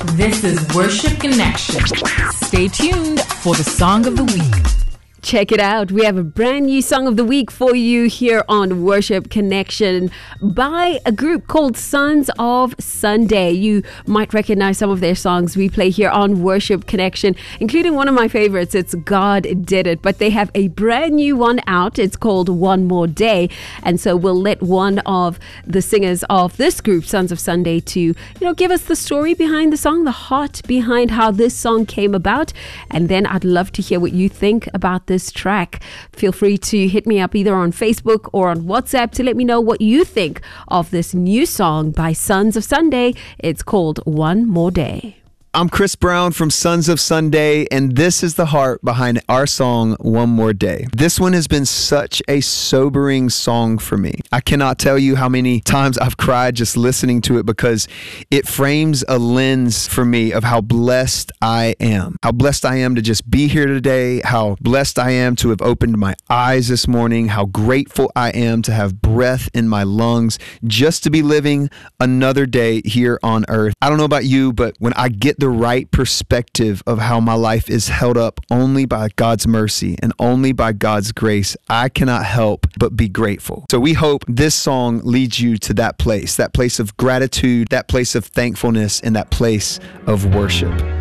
This is Worship Connection. Stay tuned for the Song of the Week. Check it out. We have a brand new Song of the Week for you here on Worship Connection by a group called Sons of Sunday. You might recognize some of their songs we play here on Worship Connection, including one of my favorites. It's God Did It. But they have a brand new one out. It's called One More Day. And so we'll let one of the singers of this group, Sons of Sunday, to, give us the story behind the song, the heart behind how this song came about. And then I'd love to hear what you think about this track. Feel free to hit me up either on Facebook or on WhatsApp to let me know what you think of this new song by Sons of Sunday. It's called One More Day. I'm Chris Brown from Sons of Sunday, and this is the heart behind our song, One More Day. This one has been such a sobering song for me. I cannot tell you how many times I've cried just listening to it because it frames a lens for me of how blessed I am. How blessed I am to just be here today, how blessed I am to have opened my eyes this morning, how grateful I am to have breath in my lungs, just to be living another day here on earth. I don't know about you, but when I get the right perspective of how my life is held up only by God's mercy and only by God's grace, I cannot help but be grateful. So we hope this song leads you to that place of gratitude, that place of thankfulness, and that place of worship.